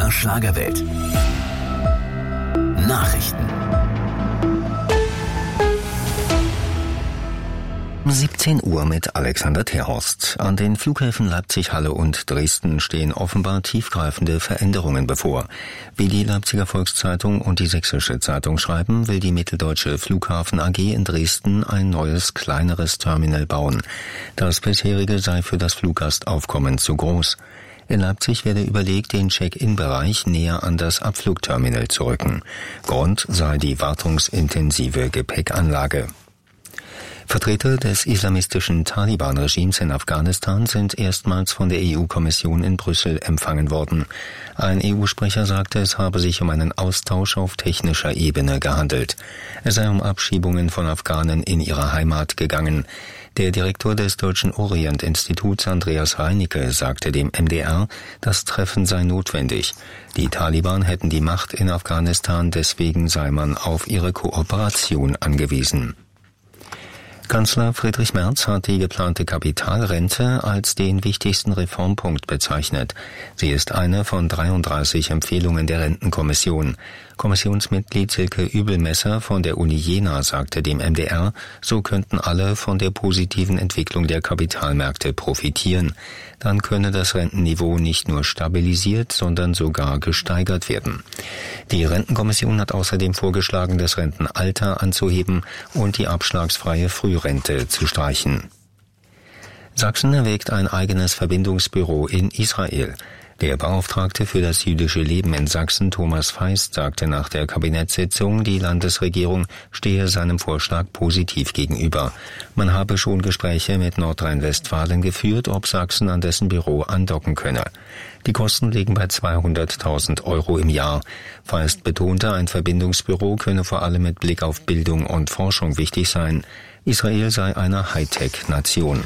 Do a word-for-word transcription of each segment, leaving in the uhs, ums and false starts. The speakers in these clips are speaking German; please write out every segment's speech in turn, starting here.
R Schlagerwelt. Nachrichten. siebzehn Uhr mit Alexander Terhorst. An den Flughäfen Leipzig, Halle und Dresden stehen offenbar tiefgreifende Veränderungen bevor. Wie die Leipziger Volkszeitung und die Sächsische Zeitung schreiben, will die Mitteldeutsche Flughafen A G in Dresden ein neues, kleineres Terminal bauen. Das bisherige sei für das Fluggastaufkommen zu groß. In Leipzig werde überlegt, den Check-in-Bereich näher an das Abflugterminal zu rücken. Grund sei die wartungsintensive Gepäckanlage. Vertreter des islamistischen Taliban-Regimes in Afghanistan sind erstmals von der E U-Kommission in Brüssel empfangen worden. Ein E U-Sprecher sagte, es habe sich um einen Austausch auf technischer Ebene gehandelt. Es sei um Abschiebungen von Afghanen in ihre Heimat gegangen. Der Direktor des Deutschen Orient-Instituts, Andreas Reinicke, sagte dem M D R, das Treffen sei notwendig. Die Taliban hätten die Macht in Afghanistan, deswegen sei man auf ihre Kooperation angewiesen. Kanzler Friedrich Merz hat die geplante Kapitalrente als den wichtigsten Reformpunkt bezeichnet. Sie ist eine von dreiunddreißig Empfehlungen der Rentenkommission. Kommissionsmitglied Silke Übelmesser von der Uni Jena sagte dem M D R, so könnten alle von der positiven Entwicklung der Kapitalmärkte profitieren. Dann könne das Rentenniveau nicht nur stabilisiert, sondern sogar gesteigert werden. Die Rentenkommission hat außerdem vorgeschlagen, das Rentenalter anzuheben und die abschlagsfreie Frührente zu streichen. Sachsen erwägt ein eigenes Verbindungsbüro in Israel. Der Beauftragte für das jüdische Leben in Sachsen, Thomas Feist, sagte nach der Kabinettssitzung, die Landesregierung stehe seinem Vorschlag positiv gegenüber. Man habe schon Gespräche mit Nordrhein-Westfalen geführt, ob Sachsen an dessen Büro andocken könne. Die Kosten liegen bei zweihunderttausend Euro im Jahr. Feist betonte, ein Verbindungsbüro könne vor allem mit Blick auf Bildung und Forschung wichtig sein. Israel sei eine Hightech-Nation.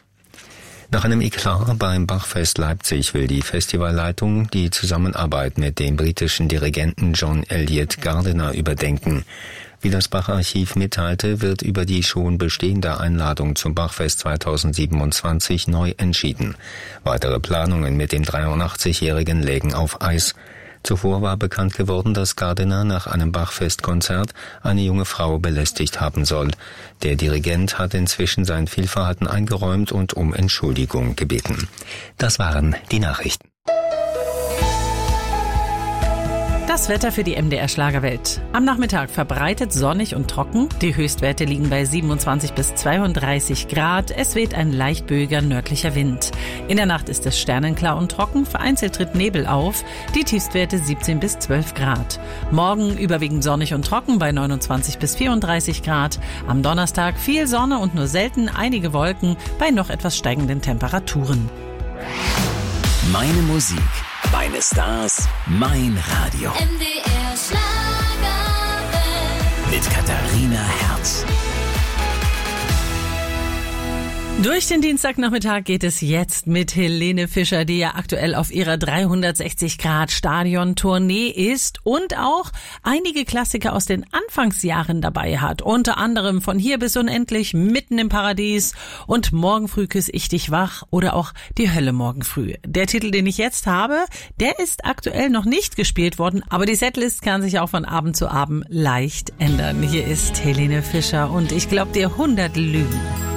Nach einem Eklat beim Bachfest Leipzig will die Festivalleitung die Zusammenarbeit mit dem britischen Dirigenten John Elliott Gardiner überdenken. Wie das Bach-Archiv mitteilte, wird über die schon bestehende Einladung zum Bachfest zweitausendsiebenundzwanzig neu entschieden. Weitere Planungen mit dem dreiundachtzigjährigen lägen auf Eis. Zuvor war bekannt geworden, dass Gardiner nach einem Bachfestkonzert eine junge Frau belästigt haben soll. Der Dirigent hat inzwischen sein Fehlverhalten eingeräumt und um Entschuldigung gebeten. Das waren die Nachrichten. Das Wetter für die M D R Schlagerwelt. Am Nachmittag verbreitet sonnig und trocken. Die Höchstwerte liegen bei siebenundzwanzig bis zweiunddreißig Grad. Es weht ein leicht böiger nördlicher Wind. In der Nacht ist es sternenklar und trocken. Vereinzelt tritt Nebel auf. Die Tiefstwerte siebzehn bis zwölf Grad. Morgen überwiegend sonnig und trocken bei neunundzwanzig bis vierunddreißig Grad. Am Donnerstag viel Sonne und nur selten einige Wolken bei noch etwas steigenden Temperaturen. Meine Musik, meine Stars, mein Radio. M D R Schlagerwelt. Mit Katharina Herz. Durch den Dienstagnachmittag geht es jetzt mit Helene Fischer, die ja aktuell auf ihrer dreihundertsechzig Grad Stadion-Tournee ist und auch einige Klassiker aus den Anfangsjahren dabei hat. Unter anderem Von hier bis unendlich, Mitten im Paradies und Morgen früh küss ich dich wach oder auch Die Hölle morgen früh. Der Titel, den ich jetzt habe, der ist aktuell noch nicht gespielt worden, aber die Setlist kann sich auch von Abend zu Abend leicht ändern. Hier ist Helene Fischer und ich glaub dir hundert Lügen.